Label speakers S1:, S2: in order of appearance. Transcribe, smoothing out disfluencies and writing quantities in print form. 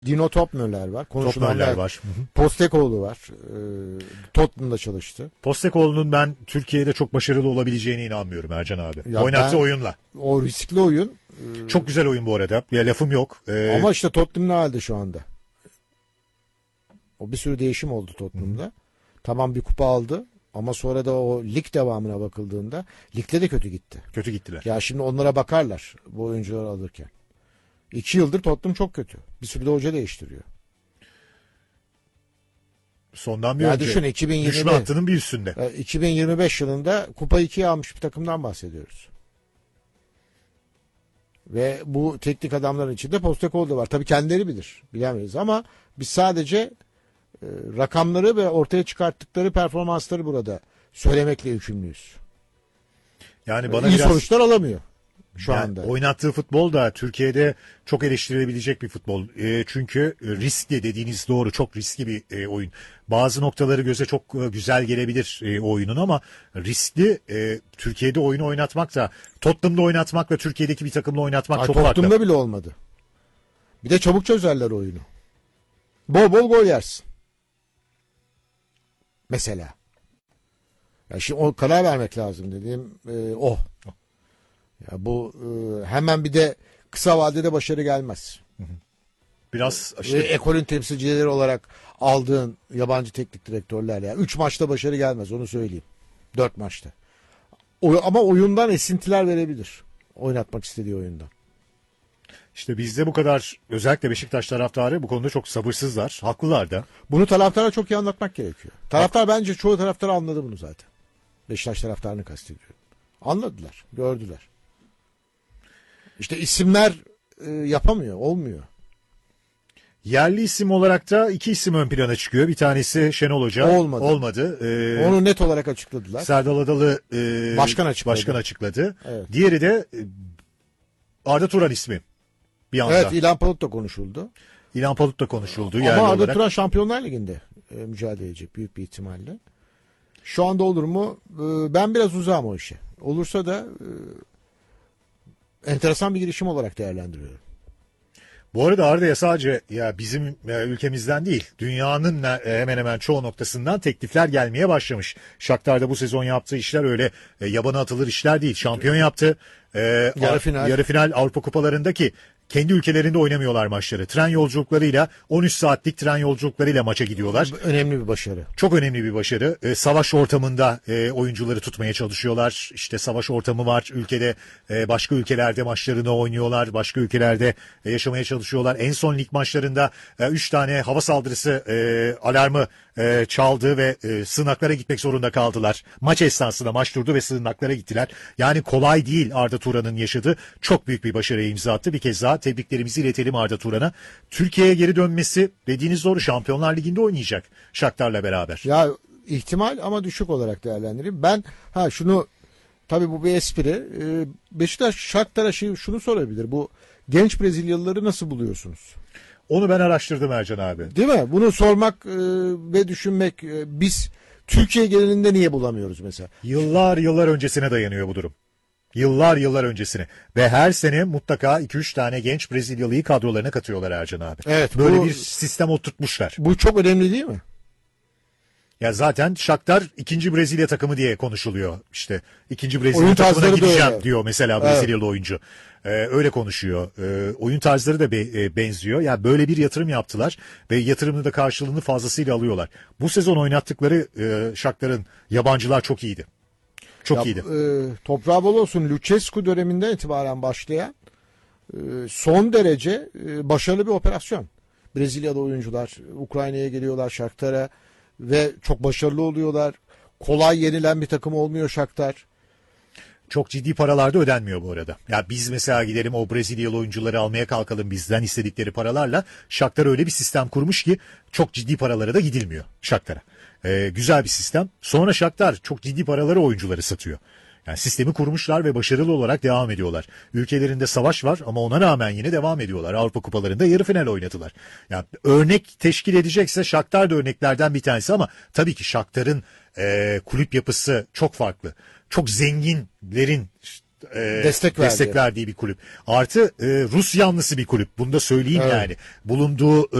S1: Dino Topmöller var.
S2: Topmöller var.
S1: Postecoglou var. Tottenham'da çalıştı.
S2: Postecoglou'nun ben Türkiye'de çok başarılı olabileceğine inanmıyorum Ercan abi.
S1: Ya
S2: oynattığı oyunla.
S1: O riskli oyun.
S2: Çok güzel oyun bu arada. Ya lafım yok.
S1: Ama işte Tottenham ne halde şu anda? O bir sürü değişim oldu Tottenham'da. Tamam bir kupa aldı. Ama sonra da o lig devamına bakıldığında ligde de kötü gitti.
S2: Kötü gittiler.
S1: Ya şimdi onlara bakarlar bu oyuncuları alırken. 2 yıldır Tottenham çok kötü. Bir sürü de hoca değiştiriyor.
S2: Sondan bir
S1: ya
S2: önce.
S1: düşün 2020,
S2: düşme hattının bir üstünde.
S1: 2025 yılında kupa 2'ye almış bir takımdan bahsediyoruz. Ve bu teknik adamların içinde Postecoglou da var. Tabii kendileri bilir. Bilemeyiz ama biz sadece rakamları ve ortaya çıkarttıkları performansları burada söylemekle yükümlüyüz.
S2: Yani bana
S1: İyi
S2: biraz
S1: sonuçlar alamıyor şu
S2: yani
S1: anda.
S2: oynattığı futbol da Türkiye'de çok eleştirilebilecek bir futbol. Çünkü riskli, dediğiniz doğru, çok riskli bir oyun. Bazı noktaları göze çok güzel gelebilir oyunun ama riskli. Türkiye'de oyunu oynatmak da Tottenham'da oynatmakla Türkiye'deki bir takımla oynatmak çok farklı.
S1: Tottenham'da bile olmadı. Bir de çabuk çözerler oyunu. Bol bol gol yersin. Mesela. Ya şimdi o karar vermek lazım dediğim o. Ya bu hemen bir de kısa vadede başarı gelmez.
S2: Biraz işte
S1: Ekolün temsilcileri olarak aldığın yabancı teknik direktörler ya 3 maçta başarı gelmez, onu söyleyeyim. 4 maçta. Ama oyundan esintiler verebilir. Oynatmak istediği oyundan.
S2: İşte bizde bu kadar, özellikle Beşiktaş taraftarı bu konuda çok sabırsızlar. Haklılar da.
S1: Bunu taraftara çok iyi anlatmak gerekiyor. Taraftar bence çoğu taraftar anladı bunu zaten. Beşiktaş taraftarını kastediyorum. Anladılar, gördüler. İşte isimler yapamıyor, olmuyor.
S2: Yerli isim olarak da 2 isim ön plana çıkıyor. Bir tanesi Şenol Hoca. Olmadı.
S1: Onu net olarak açıkladılar.
S2: Serdal Adalı
S1: başkan
S2: açıkladı.
S1: Evet.
S2: Diğeri de Arda Turan ismi. Bir anda.
S1: Evet, İlhan Palut da konuşuldu.
S2: İlhan Palut da konuşuldu.
S1: Ama Arda
S2: olarak.
S1: Turan Şampiyonlar Ligi'nde mücadele edecek büyük bir ihtimalle. Şu anda olur mu? Ben biraz uzağım o işe. Olursa da enteresan bir girişim olarak değerlendiriyorum.
S2: Bu arada Arda'ya sadece ya bizim ülkemizden değil, dünyanın hemen hemen çoğu noktasından teklifler gelmeye başlamış. Shakhtar'da bu sezon yaptığı işler öyle yabana atılır işler değil. Şampiyon yaptı. Yarı final Avrupa kupalarındaki kendi ülkelerinde oynamıyorlar maçları. Tren yolculuklarıyla 13 saatlik tren yolculuklarıyla maça gidiyorlar.
S1: Önemli bir başarı.
S2: Çok önemli bir başarı. Savaş ortamında oyuncuları tutmaya çalışıyorlar. İşte savaş ortamı var ülkede. Başka ülkelerde maçlarını oynuyorlar. Başka ülkelerde yaşamaya çalışıyorlar. En son lig maçlarında 3 tane hava saldırısı alarmı çaldı ve sığınaklara gitmek zorunda kaldılar. Maç esnasında maç durdu ve sığınaklara gittiler. Yani kolay değil Arda Turan'ın yaşadığı. Çok büyük bir başarıya imza attı. Bir kez daha tebriklerimizi iletelim Arda Turan'a. Türkiye'ye geri dönmesi dediğiniz doğru, Şampiyonlar Ligi'nde oynayacak Shakhtar'la beraber.
S1: Ya ihtimal ama düşük olarak değerlendireyim. Ben şunu, tabii bu bir espri. Beşiktaş Shakhtar'a şunu sorabilir. Bu genç Brezilyalıları nasıl buluyorsunuz?
S2: Onu ben araştırdım Ercan abi.
S1: Değil mi? Bunu sormak ve düşünmek, biz Türkiye genelinde niye bulamıyoruz mesela?
S2: Yıllar öncesine dayanıyor bu durum. Yıllar öncesine. Ve her sene mutlaka 2-3 tane genç Brezilyalıyı kadrolarına katıyorlar Ercan abi.
S1: Evet.
S2: Böyle bir sistem oturtmuşlar.
S1: Bu çok önemli değil mi?
S2: Ya zaten Shakhtar 2. Brezilya takımı diye konuşuluyor. İşte 2. Brezilya takımına gideceğim diyor mesela Brezilyalı oyuncu. Öyle konuşuyor. Oyun tarzları da benziyor. Yani böyle bir yatırım yaptılar ve yatırımını da karşılığını fazlasıyla alıyorlar. Bu sezon oynattıkları Shakhtar'ın yabancılar çok iyiydi. Çok iyiydi.
S1: Toprağı bol olsun, Lucescu döneminden itibaren başlayan son derece başarılı bir operasyon. Brezilyalı oyuncular Ukrayna'ya geliyorlar, Shakhtar'a ve çok başarılı oluyorlar. Kolay yenilen bir takım olmuyor Shakhtar.
S2: Çok ciddi paralar da ödenmiyor bu arada. Ya biz mesela gidelim o Brezilyalı oyuncuları almaya kalkalım, bizden istedikleri paralarla. Shakhtar öyle bir sistem kurmuş ki çok ciddi paralara da gidilmiyor Shakhtar'a. Güzel bir sistem. Sonra Shakhtar çok ciddi paraları oyuncuları satıyor. Yani sistemi kurmuşlar ve başarılı olarak devam ediyorlar. Ülkelerinde savaş var ama ona rağmen yine devam ediyorlar. Avrupa kupalarında yarı final oynadılar. Yani örnek teşkil edecekse Shakhtar da örneklerden bir tanesi ama tabii ki Shakhtar'ın kulüp yapısı çok farklı. Çok zenginlerin
S1: destek verdi.
S2: verdiği bir kulüp. Artı Rus yanlısı bir kulüp. Bunu da söyleyeyim
S1: Evet.
S2: yani. Bulunduğu